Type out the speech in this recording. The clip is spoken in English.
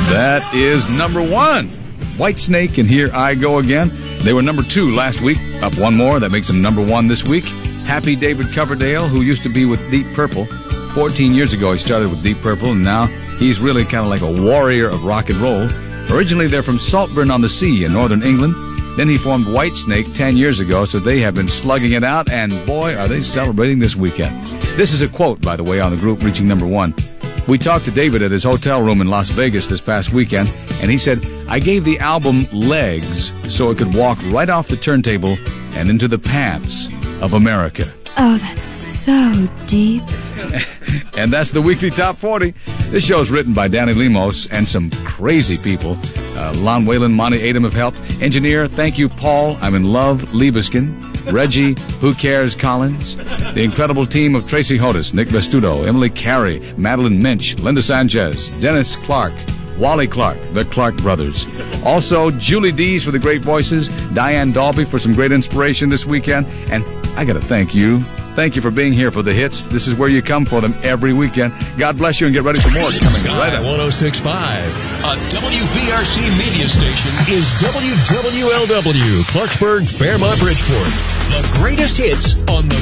That is number 1. Whitesnake and Here I Go Again. They were number 2 last week. Up one more. That makes them number 1 this week. Happy David Coverdale, who used to be with Deep Purple. 14 years ago, he started with Deep Purple, and now he's really kind of like a warrior of rock and roll. Originally, they're from Saltburn-on-the-Sea in northern England. Then he formed Whitesnake 10 years ago, so they have been slugging it out, and boy, are they celebrating this weekend. This is a quote, by the way, on the group reaching number 1. We talked to David at his hotel room in Las Vegas this past weekend, and he said, I gave the album legs so it could walk right off the turntable and into the pants of America. Oh, that's so deep. And that's the Weekly Top 40. This show is written by Danny Lemos and some crazy people. Lon Whalen, Monty Adam have helped. Engineer, thank you, Paul. I'm in love, Liebeskin. Reggie, Who Cares, Collins. The incredible team of Tracy Hodis, Nick Vestudo, Emily Carey, Madeline Minch, Linda Sanchez, Dennis Clark, Wally Clark, the Clark brothers. Also, Julie Dees for the great voices, Diane Dalby for some great inspiration this weekend. And I got to thank you. Thank you for being here for the hits. This is where you come for them every weekend. God bless you, and get ready for more. Coming right up. 106.5, a WVRC media station, is WWLW, Clarksburg, Fairmont, Bridgeport. The greatest hits on the